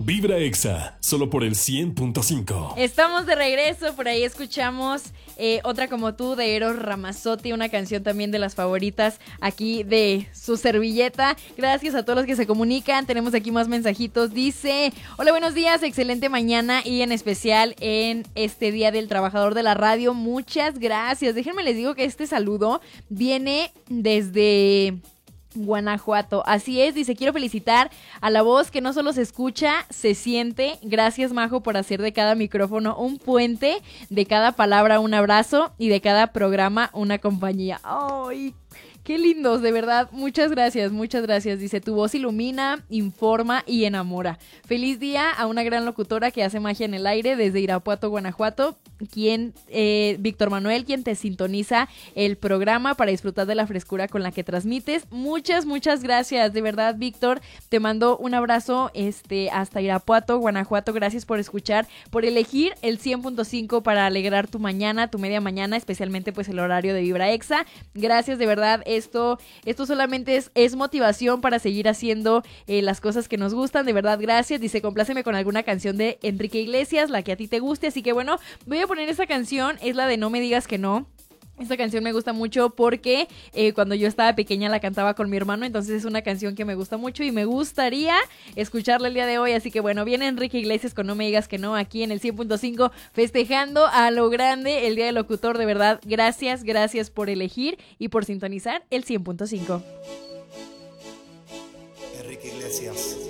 Vibra Exa, solo por el 100.5. Estamos de regreso, por ahí escuchamos Otra como tú de Eros Ramazzotti, una canción también de las favoritas aquí de su servilleta. Gracias a todos los que se comunican, tenemos aquí más mensajitos. Dice, hola, buenos días, excelente mañana y en especial en este Día del Trabajador de la Radio, muchas gracias. Déjenme les digo que este saludo viene desde Guanajuato, así es, dice, quiero felicitar a la voz que no solo se escucha, se siente. Gracias, Majo, por hacer de cada micrófono un puente, de cada palabra un abrazo y de cada programa una compañía. ¡Ay! Qué lindos, de verdad, muchas gracias, dice, tu voz ilumina, informa y enamora. Feliz día a una gran locutora que hace magia en el aire desde Irapuato, Guanajuato, Víctor Manuel, quien te sintoniza el programa para disfrutar de la frescura con la que transmites. Muchas gracias, de verdad, Víctor, te mando un abrazo hasta Irapuato, Guanajuato, gracias por escuchar, por elegir el 100.5 para alegrar tu mañana, tu media mañana, especialmente pues el horario de Vibra Exa. Gracias, de verdad. Esto solamente es motivación para seguir haciendo las cosas que nos gustan, de verdad, gracias. Dice, compláceme con alguna canción de Enrique Iglesias, la que a ti te guste, así que bueno, voy a poner esta canción, es la de No me digas que no. Esta canción me gusta mucho porque cuando yo estaba pequeña la cantaba con mi hermano, entonces es una canción que me gusta mucho y me gustaría escucharla el día de hoy, así que bueno, viene Enrique Iglesias con No me digas que no, aquí en el 100.5, festejando a lo grande el Día del Locutor, de verdad, gracias por elegir y por sintonizar el 100.5. Enrique Iglesias.